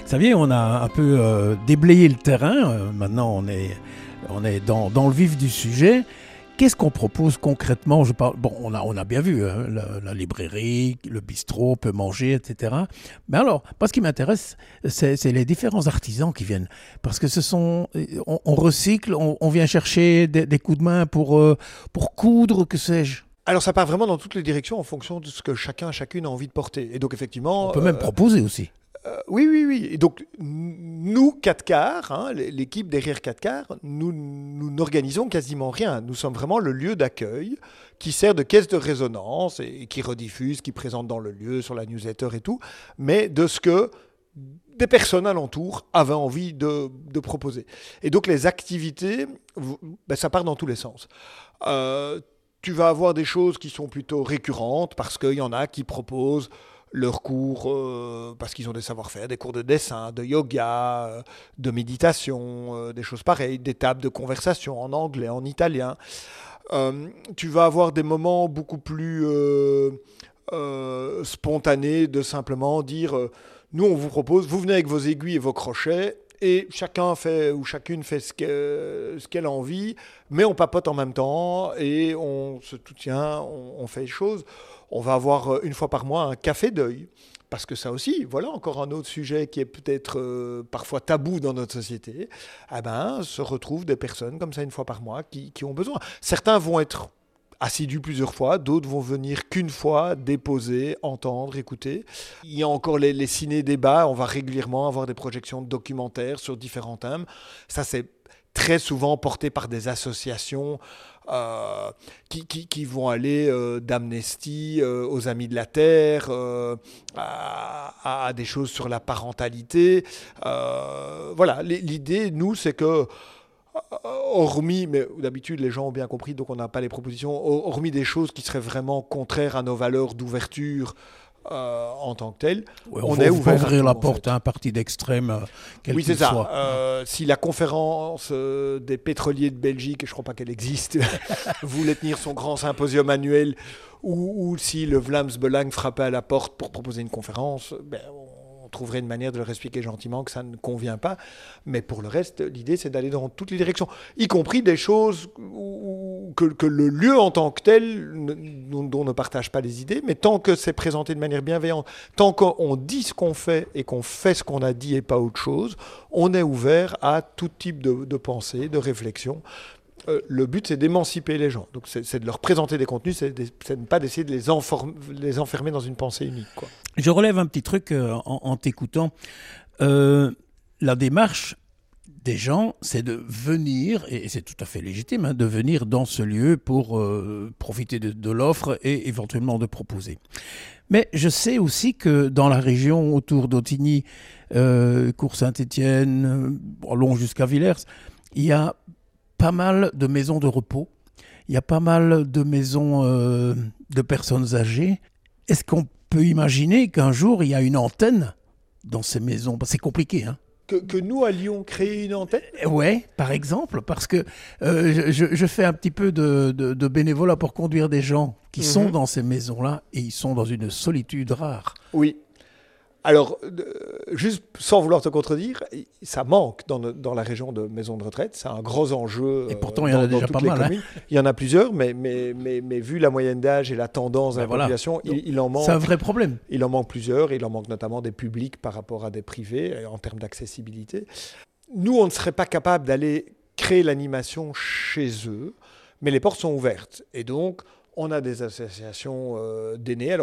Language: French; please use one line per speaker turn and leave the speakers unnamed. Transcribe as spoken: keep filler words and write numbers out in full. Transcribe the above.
savez, on a un peu euh, déblayé le terrain. Euh, maintenant, on est, on est dans, dans le vif du sujet. Qu'est-ce qu'on propose concrètement? Je parle, bon, on a, on a bien vu hein, la, la librairie, le bistrot, on peut manger, et cetera. Mais alors, moi, ce qui m'intéresse, c'est, c'est les différents artisans qui viennent. Parce que ce sont, on, on recycle, on, on vient chercher des, des coups de main pour, euh, pour coudre, que sais-je.
Alors ça part vraiment dans toutes les directions en fonction de ce que chacun, chacune a envie de porter. Et donc effectivement...
On peut même
euh,
proposer aussi.
Euh, oui, oui, oui. Et donc, nous, quatre quarts, hein, l'équipe derrière quatre quarts, nous, nous n'organisons quasiment rien. Nous sommes vraiment le lieu d'accueil qui sert de caisse de résonance et, et qui rediffuse, qui présente dans le lieu, sur la newsletter et tout, mais de ce que des personnes alentour avaient envie de, de proposer. Et donc, les activités, ben, ça part dans tous les sens. Euh, tu vas avoir des choses qui sont plutôt récurrentes parce qu'il y en a qui proposent leurs cours, euh, parce qu'ils ont des savoir-faire, des cours de dessin, de yoga, euh, de méditation, euh, des choses pareilles, des tables de conversation en anglais, en italien. Euh, tu vas avoir des moments beaucoup plus euh, euh, spontanés de simplement dire euh, nous on vous propose, vous venez avec vos aiguilles et vos crochets et chacun fait ou chacune fait ce qu'elle, ce qu'elle a envie, mais on papote en même temps et on se soutient, on, on fait les choses. On va avoir une fois par mois un café deuil, parce que ça aussi, voilà encore un autre sujet qui est peut-être euh, parfois tabou dans notre société. Eh ben, se retrouvent des personnes comme ça une fois par mois qui, qui ont besoin. Certains vont être assidus plusieurs fois, d'autres vont venir qu'une fois, déposer, entendre, écouter. Il y a encore les, les ciné-débats, on va régulièrement avoir des projections de documentaires sur différents thèmes. Ça, c'est très souvent porté par des associations euh, qui, qui, qui vont aller euh, d'Amnesty euh, aux Amis de la Terre, euh, à, à des choses sur la parentalité. Euh, voilà, l'idée, nous, c'est que hormis, mais d'habitude les gens ont bien compris, donc on n'a pas les propositions, hormis des choses qui seraient vraiment contraires à nos valeurs d'ouverture euh, en tant que telles,
ouais, on,
on
va,
est
on
ouvert
va ouvrir la
tout,
porte
en fait.
à un parti d'extrême, euh, quel
oui,
qu'il
c'est ça.
soit.
Euh, si la conférence euh, des pétroliers de Belgique, je ne crois pas qu'elle existe, voulait tenir son grand symposium annuel, ou, ou si le Vlaams Belang frappait à la porte pour proposer une conférence, ben, on trouverait une manière de leur expliquer gentiment que ça ne convient pas. Mais pour le reste, l'idée, c'est d'aller dans toutes les directions, y compris des choses où, que, que le lieu en tant que tel, dont, dont on ne partage pas les idées, mais tant que c'est présenté de manière bienveillante, tant qu'on dit ce qu'on fait et qu'on fait ce qu'on a dit et pas autre chose, on est ouvert à tout type de, de pensée, de réflexion. Euh, le but, c'est d'émanciper les gens. Donc, c'est, c'est de leur présenter des contenus, c'est de, c'est de ne pas d'essayer de les, enform- les enfermer dans une pensée unique, quoi.
Je relève un petit truc euh, en, en t'écoutant. Euh, la démarche des gens, c'est de venir, et c'est tout à fait légitime, hein, de venir dans ce lieu pour euh, profiter de, de l'offre et éventuellement de proposer. Mais je sais aussi que dans la région autour d'Autigny, euh, Cours-Saint-Étienne, euh, long jusqu'à Villers, il y a pas mal de maisons de repos, il y a pas mal de maisons euh, de personnes âgées. Est-ce qu'on peut imaginer qu'un jour, il y a une antenne dans ces maisons? C'est compliqué, hein?
Que, que nous allions créer une antenne?
Ouais, par exemple, parce que euh, je, je fais un petit peu de, de, de bénévolat pour conduire des gens qui mm-hmm. sont dans ces maisons-là et ils sont dans une solitude rare.
Oui. Alors, euh, juste sans vouloir te contredire, ça manque dans, le, dans la région de maisons de retraite. C'est un gros enjeu.
Et pourtant,
euh,
il y en
dans,
a déjà pas mal. Hein.
Il y en a plusieurs, mais, mais, mais, mais vu la moyenne d'âge et la tendance de ben la voilà. population, il, il en manque.
C'est un vrai problème.
Il en manque plusieurs. Il en manque notamment des publics par rapport à des privés en termes d'accessibilité. Nous, on ne serait pas capable d'aller créer l'animation chez eux, mais les portes sont ouvertes. Et donc, on a des associations euh, d'aînés. Alors,